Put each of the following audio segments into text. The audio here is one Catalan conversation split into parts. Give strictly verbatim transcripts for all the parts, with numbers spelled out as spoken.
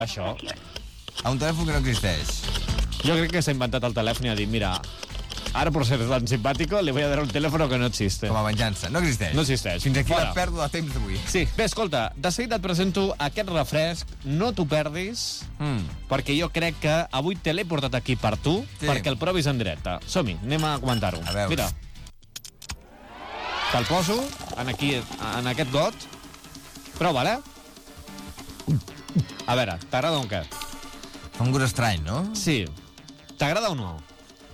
Això. A un telèfon que no existeix. Jo crec que s'ha inventat el telèfon i ha dit, mira, ara por ser tan simpàtico le voy a dar un teléfono que no existe. Com a venjança. No existeix. No existeix. Fins aquí Fora. la pèrdua de temps d'avui. Sí, bé, escolta, de seguida et presento aquest refresc, no t'ho perdis, Mm. perquè jo crec que avui te l'he portat aquí per tu, Sí. perquè el provis en directe. Som-hi, anem a comentar-ho. A veure. Mira. Te'l poso en, aquí, en aquest got. Prova'l, eh? A veure, t'agrada o què? Fa un gust estrany, no? Sí. T'agrada o no?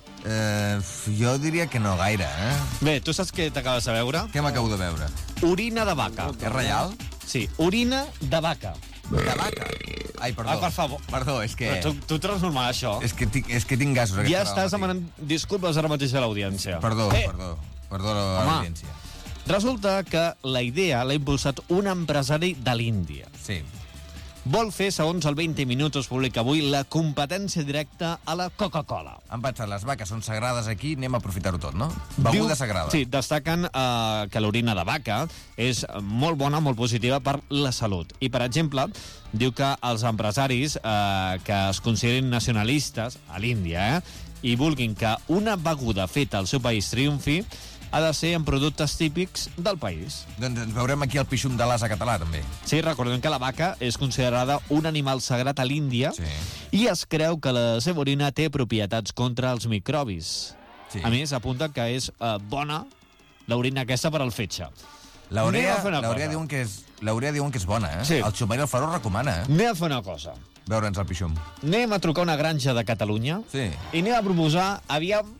Eh, jo diria que no gaire, eh? Bé, tu saps què t'acabes de veure? Què m'acabo de veure? Orina de vaca. És real? Sí, orina de vaca. De vaca? Ai, perdó. Ah, per favor. Perdó, és que... Però tu, tu transformar això. És que, tinc, és que tinc gasos. Ja aquesta estàs hora al demanant disculpes ara mateix a l'audiència. Perdó, Eh, perdó. Perdó a Home. l'audiència. Resulta que la idea l'ha impulsat un empresari de l'Índia. Sí. Vol fer, segons el vint Minuts, publica avui, la competència directa a la Coca-Cola. Han pensat, les vaques són sagrades aquí, anem a aprofitar-ho tot, no? Beguda Diu- sagrada. Sí, destaquen eh, que l'orina de vaca és molt bona, molt positiva per la salut. I, per exemple, diu que els empresaris eh, que es considerin nacionalistes a l'Índia, eh, i vulguin que una beguda feta al seu país triomfi, ha de ser en productes típics del país. Doncs ens veurem aquí el pixum de l'asa català, també. Sí, recordem que la vaca és considerada un animal sagrat a l'Índia, Sí. i es creu que la seva orina té propietats contra els microbis. Sí. A més, apunta que és eh, bona l'orina aquesta per al fetge. L'Aurea, Anem a fer una l'Aurea cosa. diuen que és, l'Aurea diuen que és bona, eh? Sí. El Xumari el Faró recomana, eh? Anem a fer una cosa. Veure'ns el pixum. Anem a trucar a una granja de Catalunya Sí. i anem a proposar, aviam,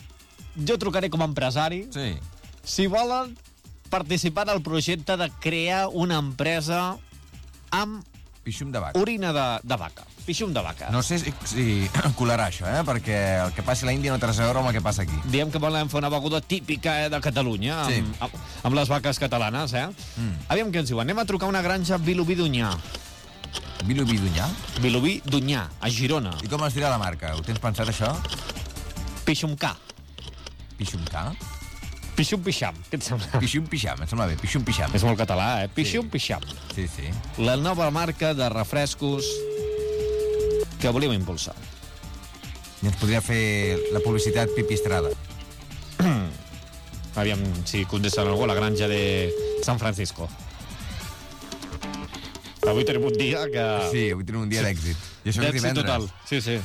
jo trucaré com a empresari, Sí. si volen participar en el projecte de crear una empresa amb Pixum de vaca. orina de, de vaca, pixum de vaca. No sé si, si colarà això, eh? Perquè el que passi a l'Índia no té res a veure amb el que passa aquí. Diem que volem fer una beguda típica eh, de Catalunya, amb, Sí. amb, amb les vaques catalanes, eh? Mm. Aviam què ens diuen. Anem a trucar a una granja a Vilobí d'Onyar. Vilobí d'Onyar? Vilobí d'Onyar, a Girona. I com es dirà la marca? Ho tens pensat, això? Pixum K. Pixum K? Pixum Pixam. Què et sembla? Pixum Pixam, em sembla bé. Pixum Pixam. És molt català, eh? Pixum Sí. Pixam. Sí, sí. La nova marca de refrescos que volíem impulsar. I ens podria fer la publicitat pipistrada. Aviam si contesten algú a la granja de San Francisco. Avui tenim un dia que... Sí, avui tenim un dia d'èxit. I això és D'èxit divendres. total. Sí, sí.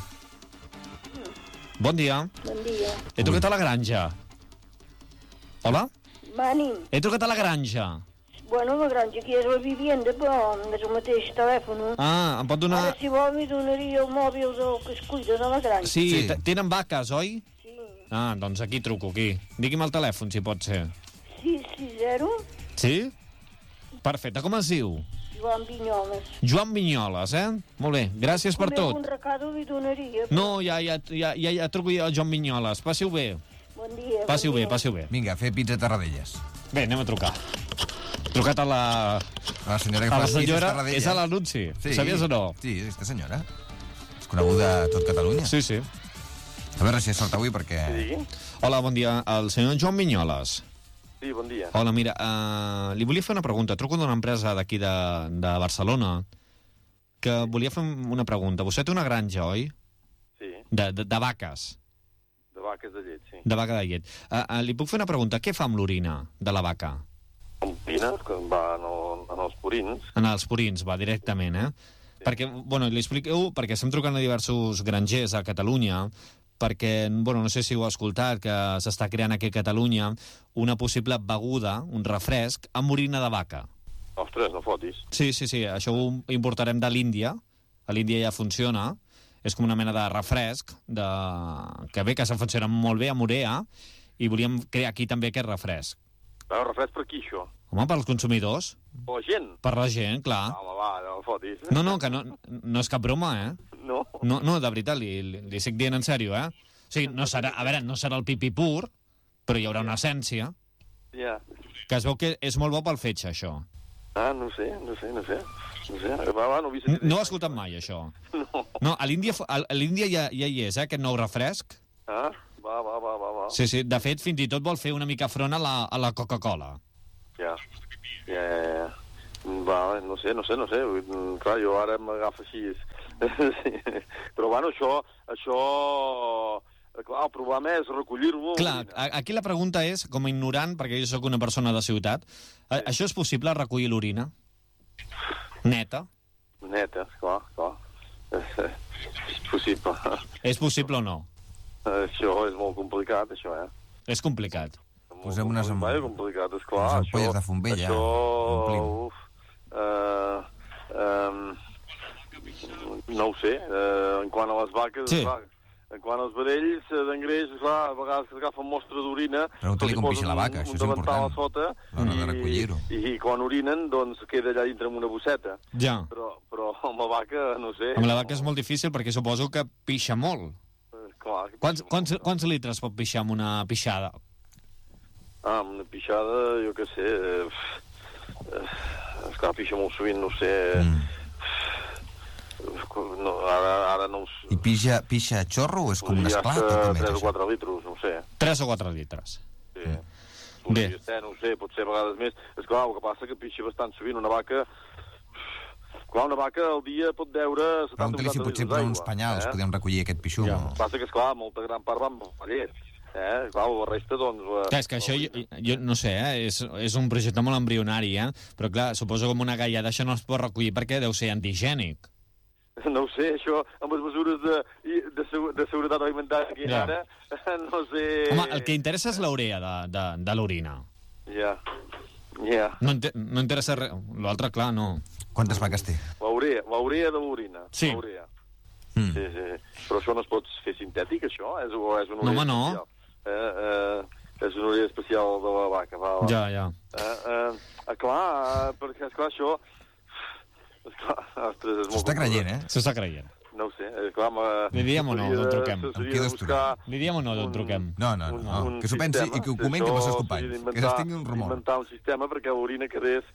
Bon dia. Bon dia. He trucat a la granja. Hola? Venim. He trucat a la granja. Bueno, la granja aquí és la vivienda, però és el mateix telèfon. Ah, em pot donar... Ara, si vol, m'hi donaria el mòbil del que es cuida de la granja. Sí, Sí. t- tenen vaques, oi? Sí. Ah, doncs aquí truco, aquí. Digui'm el telèfon, si pot ser. sis sis zero, Sí? Perfecte, com es diu? Joan Vinyoles. Joan Vinyoles, eh? Molt bé, gràcies per Un tot. recado li donaria. No, ja, ja, ja, ja, ja truco jo al Joan Vinyoles. Passi-ho bé. Bon dia. Passi-ho bon bé, dia. passi-ho bé. Vinga, fer pizza Tarradellas. Bé, anem a trucar. Trucat a la... A la senyora que A fa la pizzas senyora, Tarradellas. és a l'anunci. Sí. Sabies o no? Sí, aquesta senyora. És coneguda a tot Catalunya. Sí, sí. A veure si és sort avui, perquè... Sí, Hola, bon dia. El senyor Joan Vinyoles. sí, bon dia. Hola, mira, uh, li volia fer una pregunta. Truco d'una empresa d'aquí de, de Barcelona que volia fer una pregunta. Vostè té una granja, oi? Sí, De, de, de vaques. de vaques de llet, sí. De vaca de llet. Uh, uh, li puc fer una pregunta? Què fa amb l'orina de la vaca? Amb pines, que va en, el, en els purins. En els purins, va, directament, eh? Perquè, bueno, li expliqueu, perquè estem trucant a diversos grangers a Catalunya, perquè, bueno, no sé si ho ha escoltat, que s'està creant aquí a Catalunya una possible beguda, un refresc, amb orina de vaca. Ostres, no fotis. Sí, sí, sí, això ho importarem de l'Índia. A l'Índia ja funciona. És com una mena de refresc, de... que bé, que s'ha funcionat molt bé a Morea, i volíem crear aquí també aquest refresc. Va, refresc per aquí, això. Home, per als consumidors, O la gent. per la gent, clar. Home, va, no fotis. No, no, que no, no és cap broma, eh? No? No, no, de veritat, li, li, li estic dient en sèrio, eh? O sigui, no serà, a veure, no serà el pipi pur, però hi haurà una essència, Ja. que es veu que és molt bo pel fetge, això. Ah, no sé, no sé, no sé. No sé, va, va, no ho he vist. N- No ho he escoltat mai, això. No. No, a l'Índia a l'Índia ja, ja hi és, eh, aquest nou refresc. Ah, va, va, va, va, va. Sí, sí, de fet, fins i tot vol fer una mica front a la, a la Coca-Cola. Ja. Ja, ja, ja. Va, no sé, no sé, no sé. Clar, jo ara m'agafa així. Sí. Però, bueno, això... això... Clar, el problema és recollir-lo. Clar, aquí la pregunta és, com a ignorant, perquè jo sóc una persona de ciutat, sí. Això és possible, recollir l'orina? Neta? Neta, clar, clar. És possible. És possible o no? Això és molt complicat, això, eh? És complicat. Posem unes... Amb... És complicat, esclar. Unes ampolles de Fontbell, ja. Això... Uf, uh, um, no ho sé. Uh, en quant a les vaques... Sí. Clar, en quant als vedells d'engreix, clar, a vegades que agafen mostra d'orina... Però no te li compixa la vaca, això és important. A sota, a l'hora de recollir-ho. I, I quan orinen, doncs, queda allà dintre amb una bosseta. Ja. Però, però amb la vaca, no sé... Amb la vaca és molt difícil perquè suposo que pixa molt. Eh, clar, Quants, quants, quants litres pot pixar amb una pixada? Ah, amb una pixada, jo què sé... Eh, eh, esclar, pixa molt sovint, no sé... Mm. No, ara, ara no us... I pixa, pixa a xorro o és com un esclat? tres o quatre litres, no ho sé. tres o quatre litres. Sí. Mm. Bé. Ser, no ho sé, potser a vegades més. És clar, el que passa que pixa bastant sovint. Una vaca... Clar, una vaca al dia pot beure setanta Pregunta-li si potser per uns penyals eh? podem recollir aquest pixum. Ja. O... El que passa que, esclar, molta gran part va amb llet. Eh? Clar, la resta, doncs... La... Clar, és que això, jo, jo no sé, eh? és, és un projecte molt embrionari, eh? Però clar, suposo que amb una gallada això no es pot recollir perquè deu ser antigènic. No ho sé, això, amb les mesures de, de, de seguretat alimentària que hi ha Ja. ara, no sé... Home, el que interessa és l'urea de, de, de l'orina. Ja, ja. No, inter no interessa res. L'altre, clar, no. Quantes vaques té? L'urea, l'urea de l'orina. Sí. L'urea. Mm. Sí, sí. Però això no es pot fer sintètic, això? És, o és una No, urea home, no. especial? Eh, eh, és una urea especial de la vaca, va. va. Ja, ja. Eh, eh, clar, perquè, esclar, això... Esclar, ostres, és molt... S'està creient, eh? S'està creient. No ho sé, eh, clar... Li diem o no, d'on truquem? Amb qui has trucat? Li diem o no, d'on truquem? No, no, no, no. Que s'ho pensi i que ho comenti amb els seus companys. Que s'estingui un rumor. Inventar un sistema perquè l'orina quedés,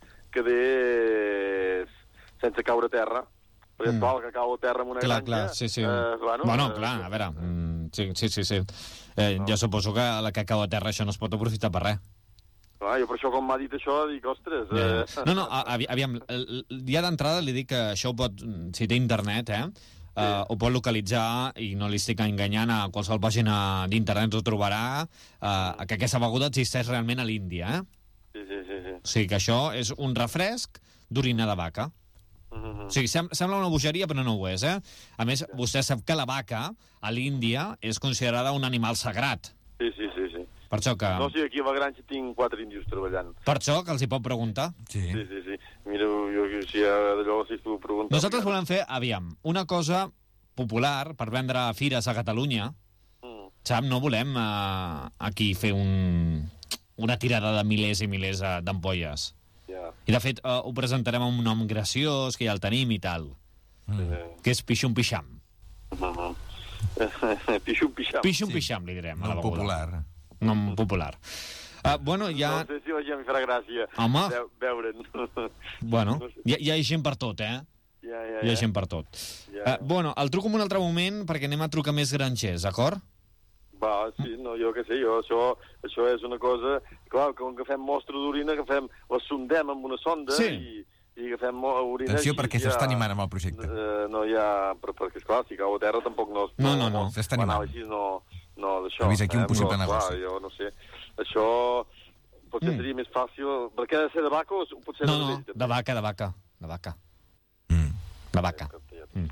quedés sense caure a terra. Perquè, mm. clar, que cau a terra amb una Clar, granja... clar, sí, sí. Eh, bueno, bueno, eh, clar, a veure... Mm, sí, sí, sí. sí. Eh, no. Jo suposo que la que cau a terra això no es pot aprofitar per res. Clar, jo per això, com m'ha dit això, dic, ostres... Ja, ja. Eh... No, no, avi, aviam, ja d'entrada li dic que això ho pot, si té internet, eh, sí. uh, ho pot localitzar i no li estic enganyant, a qualsevol pàgina d'internet ho trobarà, uh, que aquesta beguda existeix realment a l'Índia, eh? Sí, sí, sí, sí. O sigui que això és un refresc d'orina de vaca. Uh -huh. O sigui, sem sembla una bogeria, però no ho és, eh? A més, vostè sap que la vaca, a l'Índia, és considerada un animal sagrat. Sí, sí, sí, sí. Per això que... No, sí, aquí a la granja tinc quatre índios treballant. Per això que els hi pot preguntar. Sí. Sí, sí, sí. Mira, jo, si hi ha d'allò, si es puc preguntar... Nosaltres volem fer, aviam, una cosa popular per vendre a fires a Catalunya. Mm. Sap, no volem uh, aquí fer un, una tirada de milers i milers uh, d'ampolles. Ja. I, de fet, uh, ho presentarem amb un nom graciós, que ja el tenim i tal, Mm. que és Pixum Pixam. Uh-huh. Pixum pixam. Pixum Pixam, li direm, a la Nom beguda. popular. Nom popular. Uh, bueno, ja... No sé si la gent farà gràcia Home. ve veure'n. Bueno, hi, hi ha gent per tot, eh? Ja, ja, Hi ha ja. gent per tot. Ja. Uh, bueno, el truco en un altre moment perquè anem a trucar més granxers, d'acord? Va, sí, no, jo què sé, jo, això, això és una cosa... Clar, com que fem mostra d'orina, que fem, la sondem amb una sonda Sí. i, i agafem mo- orina... Atenció, i perquè ja, s'està animant amb el projecte. Eh, no hi ha... Per, perquè, esclar, si cau a terra tampoc no... No, no, no, s'està animant. L'anàlisi no, no d'això. He vist aquí un possible però, negoci. Clar, jo no sé. Això potser Mm. seria més fàcil... Perquè ha de ser de vaca o potser No, de no, vedell, també? de vaca, de vaca, de vaca. Mm. De vaca. Mm.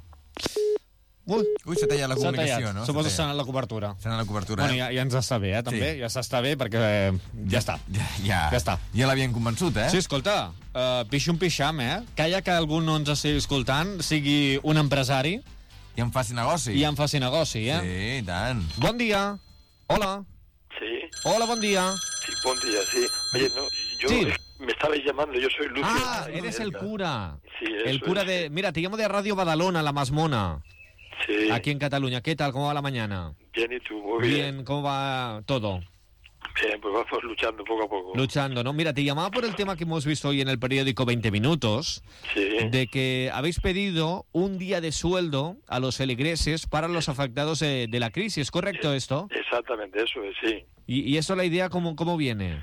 Ui, Ui, s'ha tallat la s'ha comunicació, tallat. no? Suposo que S'ha s'ha tallat. anat la cobertura. S'ha anat la cobertura. Bueno, eh? ja, ja ens està bé, eh, també. Sí. Ja s'està bé perquè eh, ja està. Ja, ja, Ja està. Ja l'havien convençut, eh? Sí, escolta, uh, pixum pixam, eh? Calla que algú no ens estigui escoltant, sigui un empresari I em faci negoci. i en faci negoci, eh? Sí, i tant. Bon dia. Hola. Sí, Hola, bon dia. sí, buen día, sí. Oye, no, yo Sí. me estabais llamando, yo soy Lucio. Ah, eres el cura. Sí, eso El cura es. de... Mira, te llamo de Radio Badalona, La Masmona, Sí, aquí en Cataluña. ¿Qué tal? ¿Cómo va la mañana? bien, ¿y tú? Muy bien. Bien, ¿cómo va todo? Bien, pues vamos luchando poco a poco. Luchando, ¿no? Mira, te llamaba por el tema que hemos visto hoy en el periódico veinte minutos, Sí, de que habéis pedido un día de sueldo a los feligreses para los afectados de, de la crisis. ¿Es correcto esto? exactamente, eso es, sí. ¿Y, y eso la idea cómo, cómo viene?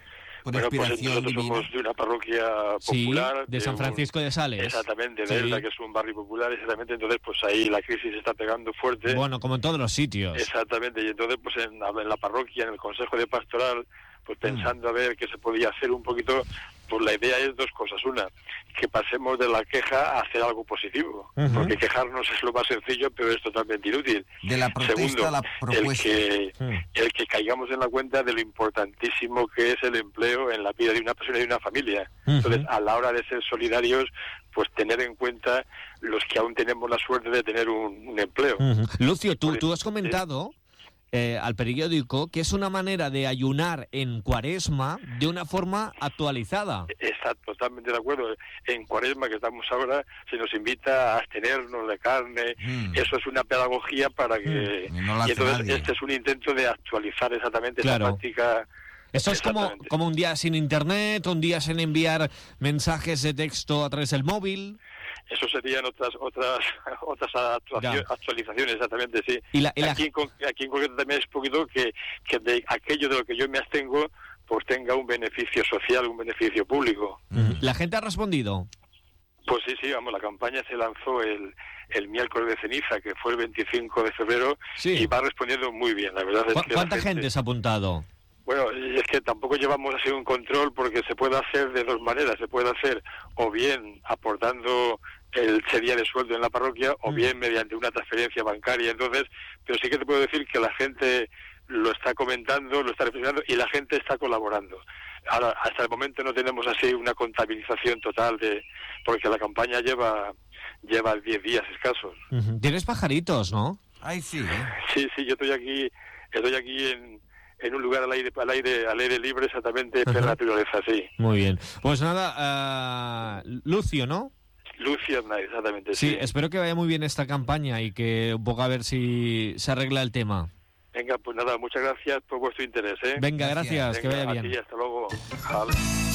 Por bueno, pues inspiración nosotros divina. somos de una parroquia popular. Sí, de San Francisco de Sales. Un, exactamente, Sí. de Elda, que es un barrio popular, exactamente. Entonces, pues ahí la crisis se está pegando fuerte. Bueno, como en todos los sitios. Exactamente, y entonces, pues en, en la parroquia, en el Consejo de Pastoral, pues pensando a ver qué se podía hacer un poquito, pues la idea es dos cosas. Una, que pasemos de la queja a hacer algo positivo, Uh-huh. porque quejarnos es lo más sencillo, pero es totalmente inútil. De la protesta Segundo, a la propuesta. El que, Mm. el que caigamos en la cuenta de lo importantísimo que es el empleo en la vida de una persona y de una familia. Uh-huh. Entonces, a la hora de ser solidarios, pues tener en cuenta los que aún tenemos la suerte de tener un, un empleo. Uh-huh. Lucio, tú, Por- tú has comentado eh, al periódico que es una manera de ayunar en Cuaresma de una forma actualizada. Está totalmente de acuerdo. En Cuaresma, que estamos ahora, se nos invita a abstenernos de carne. Mm. Eso es una pedagogía para que... Mm. Y no la y hace entonces nadie. este es un intento de actualizar exactamente Claro. esa práctica. Esto es como, Exactamente. como un día sin internet, un día sin enviar mensajes de texto a través del móvil. Eso serían otras otras otras actuacio- Ya. actualizaciones, exactamente, sí. Y la- y la- Aquí, en, con- aquí en concreto también es poquito que, que de aquello de lo que yo me abstengo, pues tenga un beneficio social, un beneficio público. Uh-huh. ¿La gente ha respondido? Pues sí, sí, vamos, la campaña se lanzó el, el miércoles de ceniza, que fue el veinticinco de febrero, Sí. y va respondiendo muy bien, la verdad es ¿Cu- que la ¿Cuánta gente se ha apuntado? Bueno, y es que tampoco llevamos así un control porque se puede hacer de dos maneras. Se puede hacer o bien aportando el ese día de sueldo en la parroquia o Mm. bien mediante una transferencia bancaria. Entonces, pero sí que te puedo decir que la gente lo está comentando, lo está reflexionando y la gente está colaborando. Ahora, hasta el momento no tenemos así una contabilización total de porque la campaña lleva lleva diez días escasos. Uh-huh. Tienes pajaritos, ¿no? Ay, sí, ¿eh? Sí, sí, yo estoy aquí, estoy aquí en, en un lugar al aire, al aire, al aire libre, exactamente, por Ajá. naturaleza, sí. Muy bien. Pues nada, ah, Lucio, ¿no? Lucia, exactamente, Sí, sí. espero que vaya muy bien esta campaña y que un poco a ver si se arregla el tema. Venga, pues nada, muchas gracias por vuestro interés, ¿eh? Venga, gracias, Gracias. que vaya Venga, bien. a ti, hasta luego. Al-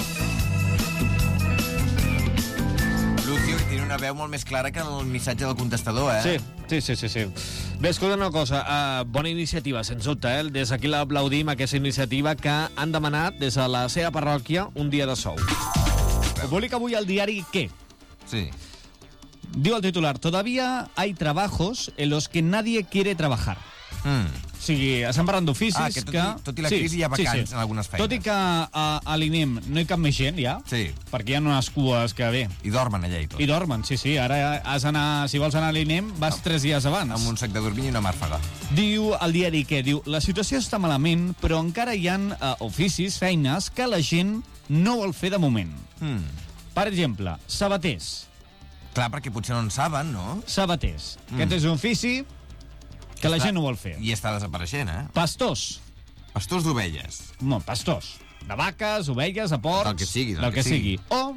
Lucio, que tiene una veu molt més clara que el missatge del contestador, eh? Sí, sí, sí, sí, sí. Bé, escolta una cosa, uh, bona iniciativa, sens dubte, eh? Des d'aquí l'aplaudim, aquesta iniciativa que han demanat des de la seva parròquia un dia de sou. Ho publica avui al diari Què? Sí. Diu el titular, todavía hay trabajos en los que nadie quiere trabajar. Mm. O sigui, estem parlant d'oficis Ah, que tot i- tot i la crisi hi ha vacants en algunes feines. Tot i que a, a l'I N E M no hi cap més gent, ja, Sí. perquè hi ha unes cues que bé, I dormen allà i tot. i dormen, sí, sí, ara has d'anar, si vols anar a l'I N E M, vas tres dies abans. Amb un sac de dormir i una màrfaga. Diu el diari Què? Diu, la situació està malament, però encara hi ha uh, oficis, feines, que la gent no vol fer de moment. Mm. Per exemple, sabaters. Clar, perquè potser no en saben, no? Sabaters. Mm. Aquest és un ofici que la gent no vol fer. I està desapareixent, eh? Pastors. Pastors d'ovelles. No, pastors. De vaques, ovelles, de porcs... Del que sigui, del del que que sigui. sigui. O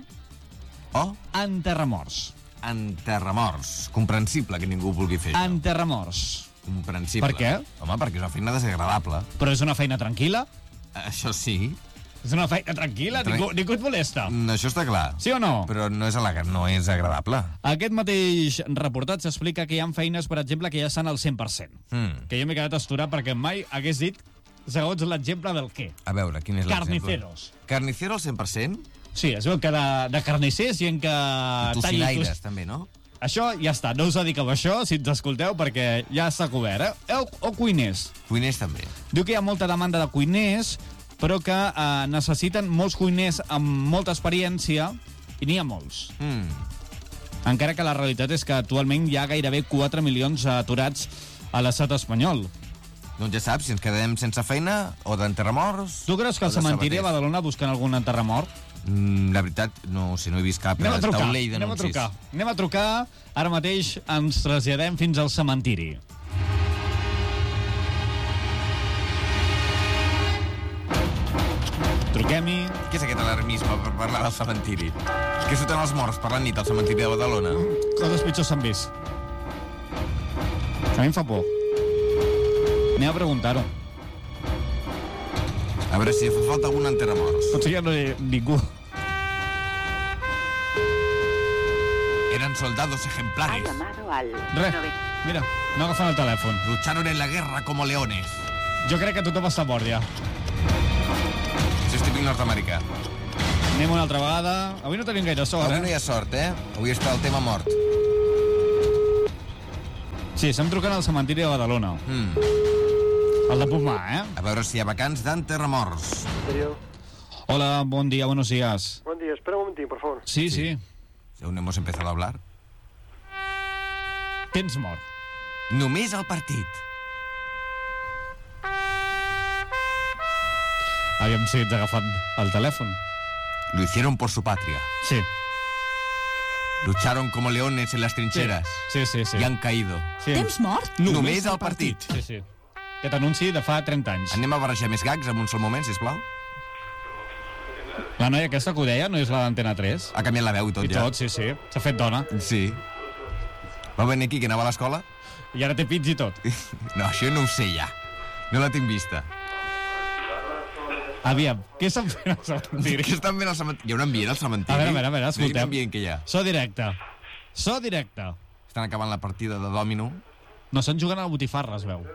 O enterramorts. enterramorts. Comprensible que ningú ho vulgui fer. això. Enterramorts. Comprensible. Per què? Home, perquè és una feina desagradable. Però és una feina tranquil·la? Això sí. És una feina tranquil·la? Tran- Ningú, ningú et molesta? Mm, Això està clar. Sí o no? Però no és, alegre, no és agradable. Aquest mateix reportatge explica que hi ha feines, per exemple, que ja estan al cent per cent. Mm. Que jo m'he quedat astorat perquè mai hagués dit, segons l'exemple del què. A veure, quin és l'exemple? Carniceros. Carnicero al cent per cent? Sí, es veu que de, de carnicers i en que... I talli tocinaires, tos- també, no? Això ja està, no us dediqueu a això, si ens escolteu, perquè ja està cobert, eh? O, o cuiners. Cuiners també. Diu que hi ha molta demanda de cuiners, però que eh, necessiten molts cuiners amb molta experiència, i n'hi ha molts. Mm. Encara que la realitat és que actualment hi ha gairebé quatre milions aturats a l'estat espanyol. Doncs ja saps, si ens quedem sense feina, o d'enterramorts... Tu creus que o al de cementiri a sabaters. Badalona busquen algun enterramort? Mm, la veritat, no, si no he vist cap Anem a trucar, taulell anem a d'anuncis. trucar. Anem a trucar, ara mateix ens traslladem fins al cementiri. Truquem-hi. Què és aquest alarmisme per parlar del cementiri? Què surten els morts per la nit al cementiri de Badalona? Coses pitjors s'han vist. A mi em fa por. Anem a preguntar-ho. A veure si fa falta algun enterramorts. Potser ja no hi ha ningú. Eran soldados Ha ejemplares. llamado al... Res, nove- mira, no agafen el telèfon. Lucharon en la guerra como leones. Jo crec que tothom està mort ja. Si estic còmic nord-americà. Anem una altra vegada. Avui no tenim gaire sort, Avui eh? no hi ha sort, eh? Avui està el tema mort. Sí, estem trucant al cementiri de Badalona. Mm. El de Pumà, eh? A veure si hi ha vacants d'enterramorts. ¿Serio? Hola, buen día, buenos días. Buen día, espera un momentín, por favor. Sí, sí. Si aún no hemos empezado a hablar. Tens mort. Només el partit. Havíem seguit agafant el telèfon. Lo hicieron por su patria. Sí. Lucharon como leones en las trincheras. Sí, sí, sí. I han caído. Sí. Temps mort? Només el partit. Sí, sí. Aquest anunci de fa trenta anys. Anem a barrejar més gags en un sol moment, sisplau. La noia aquesta que ho deia no és la d'Antena tres? Ha canviat la veu i tot, I ja. tot, sí, sí. S'ha fet dona. Sí. Va venir aquí, que anava a l'escola? I ara té pits i tot. No, això no ho sé ja. No la tinc vista. Aviam, què estan fent al cementiri? Què estan fent al cementiri? Hi ha un ambient al cementiri? A veure, a veure, a veure, Digui'm escoltem. ambient que hi ha. So directe. So directe. Estan acabant la partida de dòmino. No, estan jugant a la botifarra, es veu.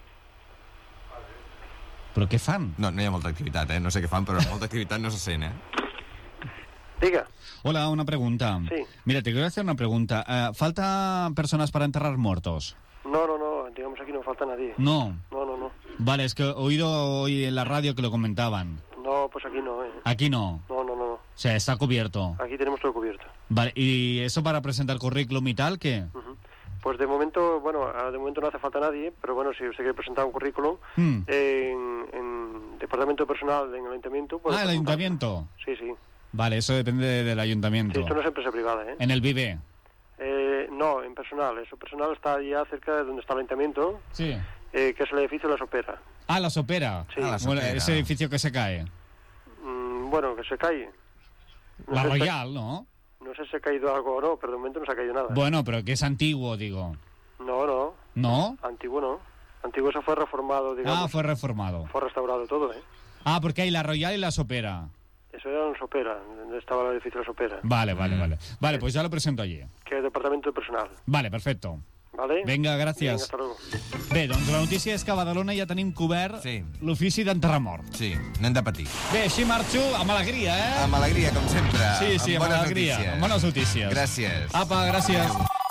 Però què fan? No, no hi ha molta activitat, eh? No sé què fan, però molta activitat no se sent, eh? Diga. Hola, una pregunta. Sí. Mira, te quiero hacer una pregunta. Eh, ¿Falta personas para enterrar muertos? No, no, no, digamos aquí no falta nadie. No. No, no, no. Vale, es que he oído hoy en la radio que lo comentaban. No, pues aquí no, eh. Aquí no. No, no, no, no. O sea, está cubierto. Aquí tenemos todo cubierto. Vale, ¿y eso para presentar currículum y tal, qué? Ujú. Pues de momento, bueno, ah, de momento no hace falta nadie, pero bueno, si usted quiere presentar un currículum Hmm. en, en departamento de personal en el ayuntamiento... puede Ah, el presentar. ayuntamiento. Sí, sí. Vale, eso depende de- del Sí, ayuntamiento. esto no es empresa privada, ¿eh? En el Vive. Eh, no, en personal. Eso personal está ya cerca de donde está el ayuntamiento, Sí. eh, que es el edificio de la Sopera. Ah, la Sopera. Sí. Ah, la Bueno, Sopera. ese edificio que se cae. Mm, bueno, que se cae. No La sé si- Royal, ¿no? No sé si se ha caído algo o no, pero de momento no se ha caído nada. Bueno, pero que es antiguo, digo. No, no. ¿No? Antiguo no. Antiguo eso fue reformado, digamos. Ah, fue reformado. Fue restaurado todo, ¿eh? Ah, porque hay la Royal y la Sopera. Eso era en Sopera, donde estaba el edificio de Sopera, Vale, vale, vale. Vale, pues ya lo presento allí. que es departamento de personal. Vale, perfecto. ¿Vale? Vinga, gràcies. Vinga, hasta luego. Bé, doncs la notícia és que a Badalona ja tenim cobert Sí. l'ofici d'enterrar mort. Sí, n'hem de patir. Bé, així marxo amb alegria, eh? Amb alegria, com sempre. Sí, sí, amb, bones alegria. notícies. Amb bones notícies. Gràcies. Apa, gràcies.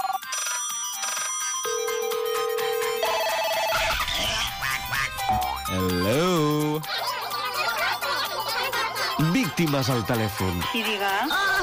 Hello. Víctimes al telèfon. Sí, diga.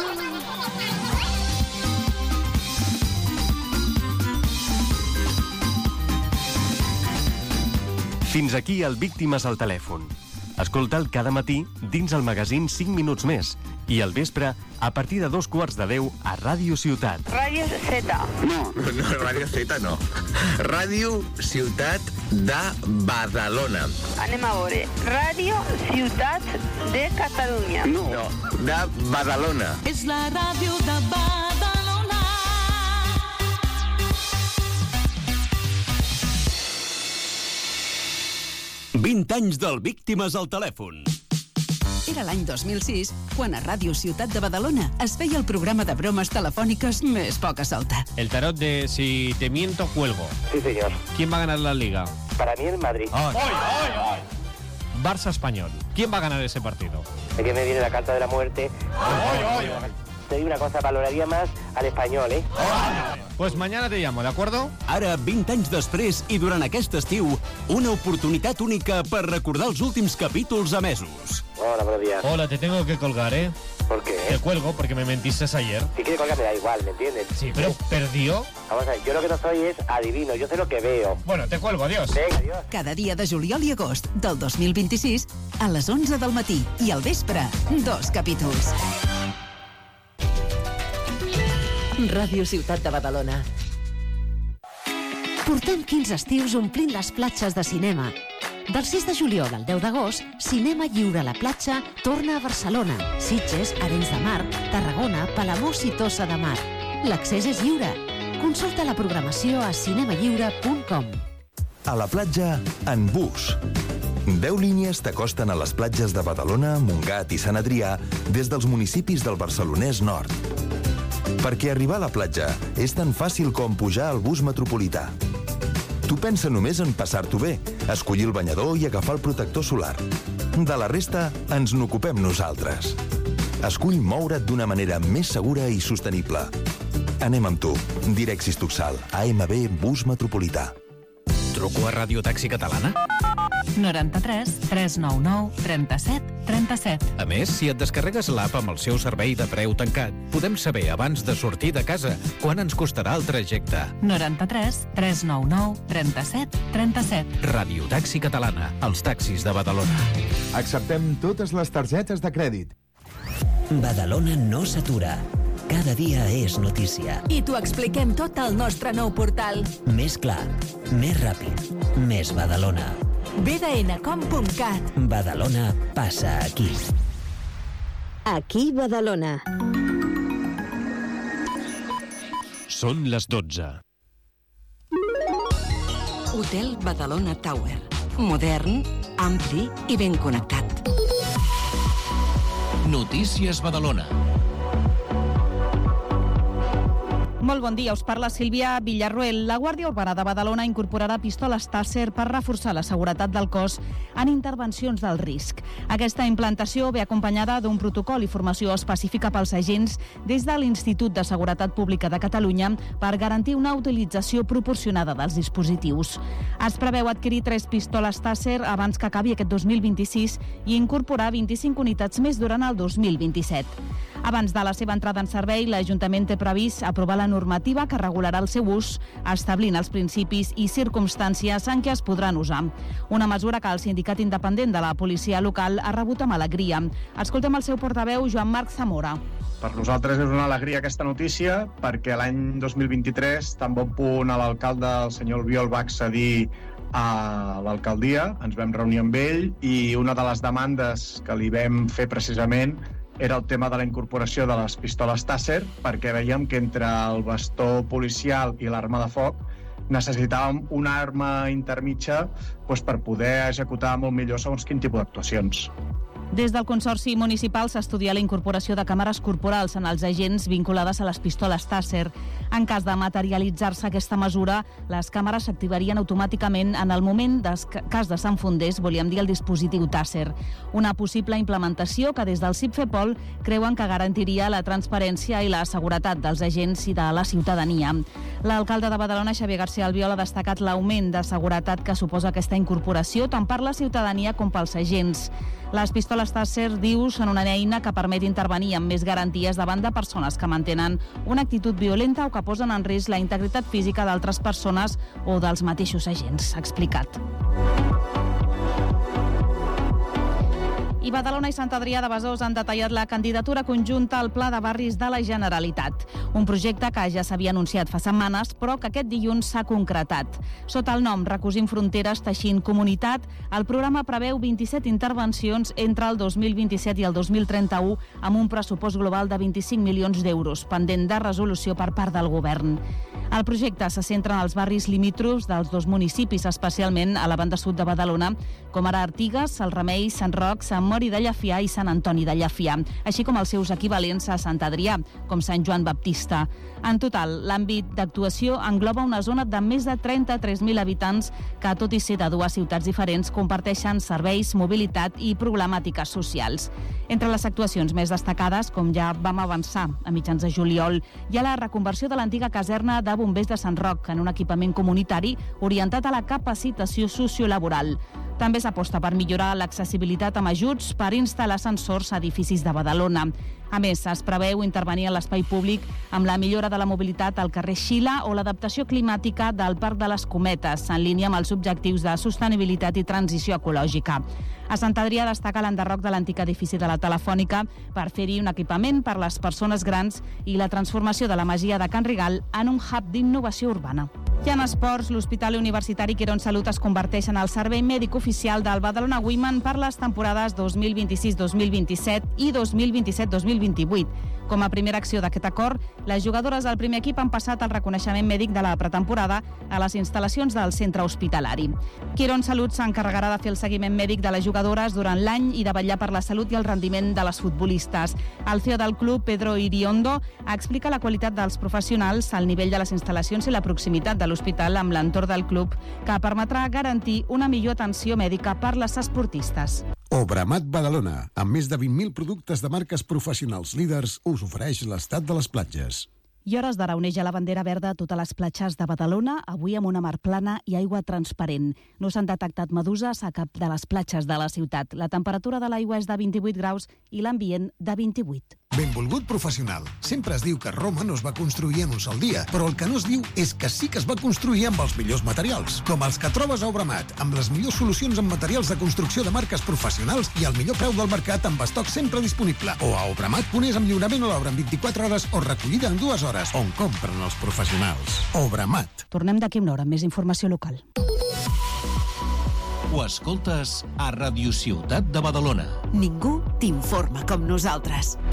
Fins aquí el Víctimes al telèfon. Escolta'l cada matí dins el magazín cinc minuts més i al vespre a partir de dos quarts de deu a Ràdio Ciutat. Ràdio Z. No, Ràdio Z no. Ràdio Ciutat de Badalona. Anem a veure. Ràdio Ciutat de Catalunya. No, no, de Badalona. És la ràdio de Badalona. vint anys del Víctimes al telèfon. Era l'any dos mil sis, quan a Ràdio Ciutat de Badalona es feia el programa de bromes telefòniques més poca solta. El tarot de si te miento, cuelgo. Sí, señor. ¿Quién va a ganar la Liga? Para mí el Madrid. Barça-Español. ¿Quién va a ganar ese partido? Es que me viene la carta de la muerte. Te digo una cosa, valoraría más al español, ¿eh? Pues mañana te llamo, ¿de acuerdo? Ara, vint anys després i durant aquest estiu, una oportunitat única per recordar els últims capítols emesos. Hola, buenos días. Hola, te tengo que colgar, ¿eh? ¿Por qué? Te cuelgo porque me mentiste ayer. Si quiere colgar me da igual, ¿me entiendes? Sí, pero perdió. Vamos a ver, yo lo que no soy es adivino, yo sé lo que veo. Bueno, te cuelgo, adiós. Venga, adiós. Cada dia de juliol i agost del dos mil vint-i-sis a les onze del matí i al vespre, dos capítols. Ràdio Ciutat de Badalona. Portem quinze estius omplint les platges de cinema. Del sis de juliol al deu d'agost, Cinema Lliure a la platja torna a Barcelona, Sitges, Arenys de Mar, Tarragona, Palamós i Tossa de Mar. L'accés és lliure. Consulta la programació a cinemalliure punt com. A la platja, en bus. Deu línies t'acosten a les platges de Badalona, Montgat i Sant Adrià des dels municipis del Barcelonès Nord. Perquè arribar a la platja és tan fàcil com pujar al bus metropolità. Tu pensa només en passar-t'ho bé, escollir el banyador i agafar el protector solar. De la resta, ens n'ocupem nosaltres. Escull moure't d'una manera més segura i sostenible. Anem amb tu. Direxis Tuxal, A M B Bus Metropolità. Truco a Ràdio Taxi Catalana? noranta-tres tres nou nou trenta-set trenta-set. A més, si et descarregues l'app amb el seu servei de preu tancat, podem saber abans de sortir de casa quant ens costarà el trajecte. noranta-tres tres nou nou trenta-set trenta-set. Ràdio Taxi Catalana, els taxis de Badalona. Acceptem totes les targetes de crèdit. Badalona no s'atura. Cada dia és notícia. I t'ho expliquem tot al nostre nou portal. Més clar, més ràpid, més Badalona. b d n com punt cat. Badalona passa aquí. Aquí Badalona. Són les dotze. Hotel Badalona Tower. Modern, ampli i ben connectat. Notícies Badalona. Molt bon dia, us parla Sílvia Villarroel. La Guàrdia Urbana de Badalona incorporarà pistoles Taser per reforçar la seguretat del cos en intervencions del risc. Aquesta implantació ve acompanyada d'un protocol i formació específica pels agents des de l'Institut de Seguretat Pública de Catalunya per garantir una utilització proporcionada dels dispositius. Es preveu adquirir tres pistoles Taser abans que acabi aquest dos mil vint-i-sis i incorporar vint-i-cinc unitats més durant el dos mil vint-i-set. Abans de la seva entrada en servei, l'Ajuntament té previst aprovar la normativa que regularà el seu ús, establint els principis i circumstàncies en què es podran usar. Una mesura que el sindicat independent de la policia local ha rebut amb alegria. Escoltem el seu portaveu, Joan Marc Zamora. Per nosaltres és una alegria aquesta notícia perquè l'any dos mil vint-i-tres, tan bon punt a l'alcalde, el senyor Albiol, va accedir a l'alcaldia, ens vam reunir amb ell i una de les demandes que li vam fer precisament era el tema de la incorporació de les pistoles Taser, perquè veiem que entre el bastó policial i l'arma de foc necessitàvem una arma intermitja doncs, per poder executar molt millor segons quin tipus d'actuacions. Des del Consorci Municipal s'estudia la incorporació de càmeres corporals en els agents vinculades a les pistoles Taser. En cas de materialitzar-se aquesta mesura, les càmeres s'activarien automàticament en el moment de cas de s'enfondés, volíem dir, el dispositiu Taser. Una possible implementació que des del CIPFEPOL creuen que garantiria la transparència i la seguretat dels agents i de la ciutadania. L'alcalde de Badalona, Xavier García Albiol, ha destacat l'augment de seguretat que suposa aquesta incorporació tant per la ciutadania com pels agents. Les pistoles Taser, diu, són una eina que permet intervenir amb més garanties davant de persones que mantenen una actitud violenta o que posen en risc la integritat física d'altres persones o dels mateixos agents, ha explicat. I Badalona i Sant Adrià de Besòs han detallat la candidatura conjunta al Pla de Barris de la Generalitat. Un projecte que ja s'havia anunciat fa setmanes, però que aquest dilluns s'ha concretat. Sota el nom Recosint Fronteres, Teixint Comunitat, el programa preveu vint-i-set intervencions entre el dos mil vint-i-set i el dos mil trenta-u amb un pressupost global de vint-i-cinc milions d'euros, pendent de resolució per part del govern. El projecte se centra en els barris limítrofs dels dos municipis, especialment a la banda sud de Badalona, com ara Artigues, El Remei, Sant Roc, Sant Mori de Llafià i Sant Antoni de Llafià, així com els seus equivalents a Sant Adrià, com Sant Joan Baptista. En total, l'àmbit d'actuació engloba una zona de més de trenta-tres mil habitants que, tot i ser de dues ciutats diferents, comparteixen serveis, mobilitat i problemàtiques socials. Entre les actuacions més destacades, com ja vam avançar a mitjans de juliol, hi ha la reconversió de l'antiga caserna de bombers de Sant Roc en un equipament comunitari orientat a la capacitació sociolaboral. També s'aposta per millorar l'accessibilitat amb ajuts per instal·lar ascensors a edificis de Badalona. A més, es preveu intervenir a l'espai públic amb la millora de la mobilitat al carrer Xila o l'adaptació climàtica del Parc de les Cometes, en línia amb els objectius de sostenibilitat i transició ecològica. A Sant Adrià destaca l'enderroc de l'antic edifici de la Telefònica per fer-hi un equipament per les persones grans i la transformació de la masia de Can Rigal en un hub d'innovació urbana. I en esports, l'Hospital Universitari Quirón Salut es converteix en el servei mèdic oficial del Badalona Women per les temporades dos mil vint-i-sis dos mil vint-i-set i dos mil vint-i-set dos mil vint-i-vuit. Com a primera acció d'aquest acord, les jugadores del primer equip han passat el reconeixement mèdic de la pretemporada a les instal·lacions del centre hospitalari. Quirón Salut s'encarregarà de fer el seguiment mèdic de les jugadores durant l'any i de vetllar per la salut i el rendiment de les futbolistes. El C E O del club, Pedro Iriondo, explica la qualitat dels professionals, el nivell de les instal·lacions i la proximitat de l'hospital amb l'entorn del club, que permetrà garantir una millor atenció mèdica per les esportistes. Obramat Badalona, amb més de vint mil productes de marques professionals líders, us ofereix l'estat de les platges. I hores d'ara oneja la bandera verda a totes les platges de Badalona, avui amb una mar plana i aigua transparent. No s'han detectat meduses a cap de les platges de la ciutat. La temperatura de l'aigua és de vint-i-vuit graus i l'ambient de vint-i-vuit. Benvolgut professional. Sempre es diu que Roma no es va construir en un sol dia, però el que no es diu és que sí que es va construir amb els millors materials, com els que trobes a Obramat, amb les millors solucions en materials de construcció de marques professionals i el millor preu del mercat amb estoc sempre disponible. O a Obramat pones amb lliurament a l'obra en vint-i-quatre hores o recollida en dues hores, on compren els professionals. Obramat. Tornem d'aquí una hora amb més informació local. Ho escoltes a Radio Ciutat de Badalona. Ningú t'informa com nosaltres.